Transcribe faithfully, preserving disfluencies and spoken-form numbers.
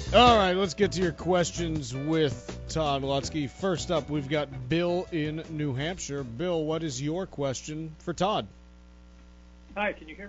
All right, let's get to your questions with Todd Lutzke. First up, we've got Bill in New Hampshire. Bill, what is your question for Todd? Hi, can you hear me?